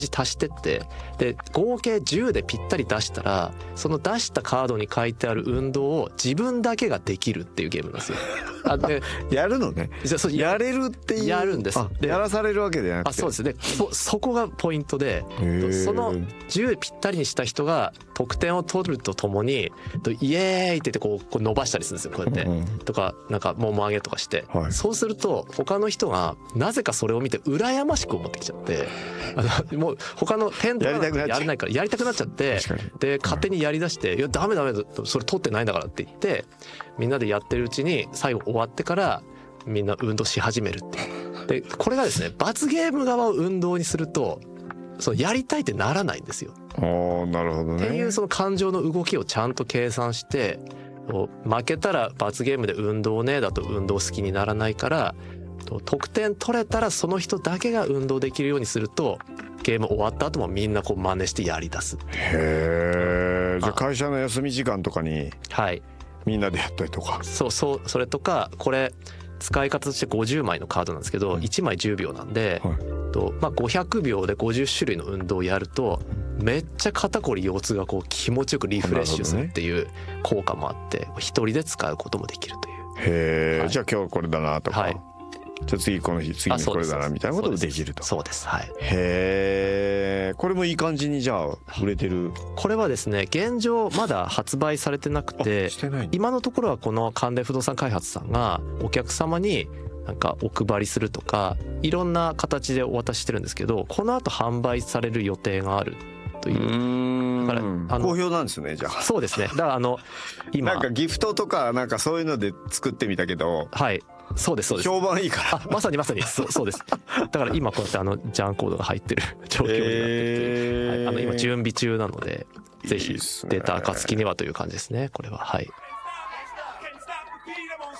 足してって、で合計10でぴったり出したらその出したカードに書いてある運動を自分だけができるっていうゲームなんですよ。 でやるのね。やれるっていう。 やるんです。でやらされるわけじゃなくて。 そうですね。そこがポイントで、その10ぴったりにした人が得点を取るとともにイエーイって言ってこう伸ばしたりするんですよ、こうやって、とかなんかもも上げとかして、そうすると他の人がなぜかそれを見て羨ましく思ってきちゃって、もう他のテントがやれないからやりたくなっちゃって、で勝手にやりだして「いやダメダメそれ取ってないんだから」って言ってみんなでやってるうちに最後終わってからみんな運動し始めるっていう。でこれがですね、罰ゲーム側を運動にするとそのやりたいってならないんですよ。 なるほどね。 っていうその感情の動きをちゃんと計算して、負けたら罰ゲームで運動ねだと運動好きにならないから、得点取れたらその人だけが運動できるようにするとゲーム終わった後もみんなこう真似してやり出す。 へえ。じゃあ会社の休み時間とかにみんなでやったりとか。それとか、これ使い方として50枚のカードなんですけど、1枚10秒なんで、500秒で50種類の運動をやるとめっちゃ肩こり腰痛がこう気持ちよくリフレッシュするっていう効果もあって一人で使うこともできるという。 へえ。じゃあ今日はこれだなとか、じゃあ次この日次にこれだなみたいなこともできると。 そうです。はい。 へえ。これもいい感じにじゃあ売れてる。 これはですね、現状まだ発売されてなくて、今のところはこの関連不動産開発さんがお客様になんかお配りするとかいろんな形でお渡ししてるんですけど、この後販売される予定があるという。だから好評なんですね。じゃあそうですね。だから今なんかギフトとかなんかそういうので作ってみたけど、 そうです。 評判いいから。 まさにそうです。だから今こうやってジャンコードが入ってる状況になっていて、今準備中なのでぜひ出た暁にはという感じですね。これは